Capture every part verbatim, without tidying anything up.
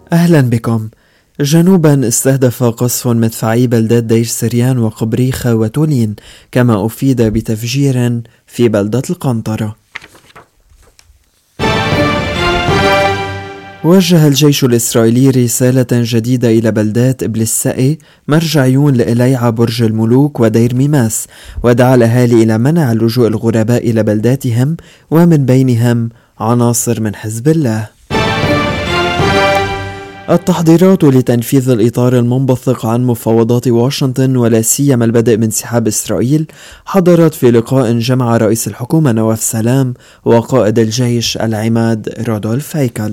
أهلا بكم. جنوبا استهدف قصف مدفعي بلدات دير سريان وقبريخة وتولين، كما أفيد بتفجير في بلدة القنطرة. وجه الجيش الإسرائيلي رسالة جديدة إلى بلدات إبليسائي مرجعيون لإليعة برج الملوك ودير ميماس، ودعا الأهالي إلى منع لجوء الغرباء إلى بلداتهم، ومن بينهم عناصر من حزب الله. التحضيرات لتنفيذ الإطار المنبثق عن مفاوضات واشنطن ولا سيما البدء من انسحاب إسرائيل حضرت في لقاء جمع رئيس الحكومة نواف سلام وقائد الجيش العماد رودولف هيكل.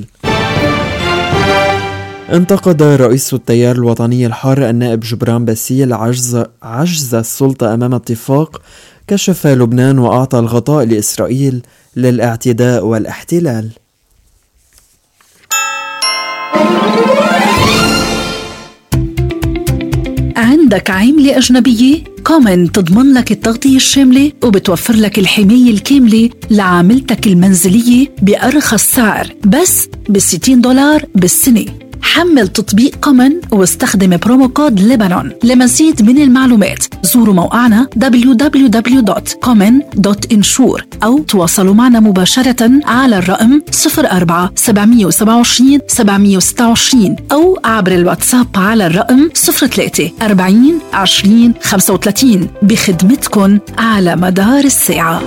انتقد رئيس التيار الوطني الحار النائب جبران باسيل عجز, عجز السلطة أمام اتفاق كشف لبنان وأعطى الغطاء لإسرائيل للاعتداء والاحتلال. عندك عملة أجنبية؟ كومن تضمن لك التغطية الشاملة وبتوفر لك الحماية الكاملة لعاملتك المنزلية بأرخص سعر بس بستين دولار بالسنة. حمل تطبيق كومن واستخدم برومو كود لبنان. لمزيد من المعلومات زوروا موقعنا دبليو دبليو دبليو دوت كومن دوت انشور أو تواصلوا معنا مباشرة على الرقم صفر أربعة سبعمية وسبعة وعشرين سبعمية وستة وعشرين أو عبر الواتساب على الرقم صفر ثلاثة أربعين عشرين خمسة وثلاثين بخدمتكم على مدار الساعة.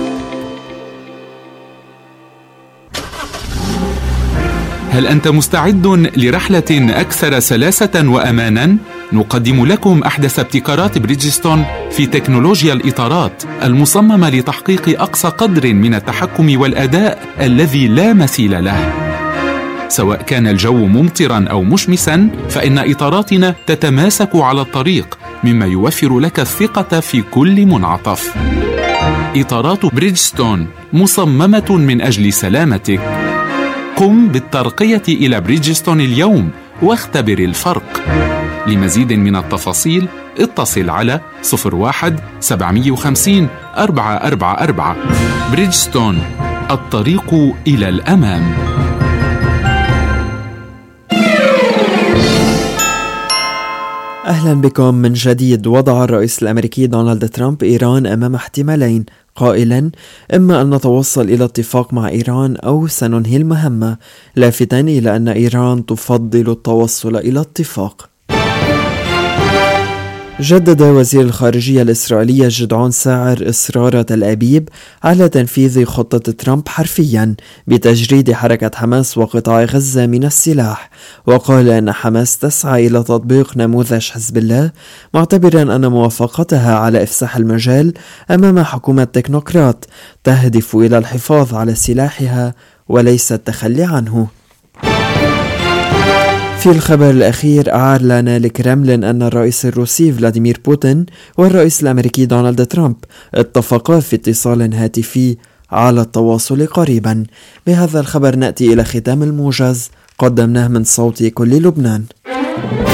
هل أنت مستعد لرحلة أكثر سلاسة وأماناً؟ نقدم لكم أحدث ابتكارات بريدجستون في تكنولوجيا الإطارات المصممة لتحقيق أقصى قدر من التحكم والأداء الذي لا مثيل له. سواء كان الجو ممطراً أو مشمساً، فإن إطاراتنا تتماسك على الطريق، مما يوفر لك الثقة في كل منعطف. إطارات بريدجستون مصممة من أجل سلامتك. قم بالترقية إلى بريدجستون اليوم واختبر الفرق. لمزيد من التفاصيل اتصل على صفر واحد سبعمية وخمسين أربعة أربعة أربعة. بريدجستون، الطريق إلى الأمام. أهلا بكم من جديد. وضع الرئيس الأمريكي دونالد ترامب إيران أمام احتمالين، قائلا إما أن نتوصل إلى اتفاق مع إيران أو سننهي المهمة، لافتا إلى أن إيران تفضل التوصل إلى اتفاق. جدد وزير الخارجية الإسرائيلي جدعون ساعر إصرار تل أبيب على تنفيذ خطة ترامب حرفيا بتجريد حركة حماس وقطاع غزة من السلاح، وقال أن حماس تسعى إلى تطبيق نموذج حزب الله، معتبرا أن موافقتها على إفساح المجال أمام حكومة تكنوقراط تهدف إلى الحفاظ على سلاحها وليس التخلي عنه. في الخبر الأخير، أعلن الكرملين أن الرئيس الروسي فلاديمير بوتين والرئيس الأمريكي دونالد ترامب اتفقا في اتصال هاتفي على التواصل قريبا. بهذا الخبر نأتي إلى ختام الموجز قدمناه من صوت كل لبنان.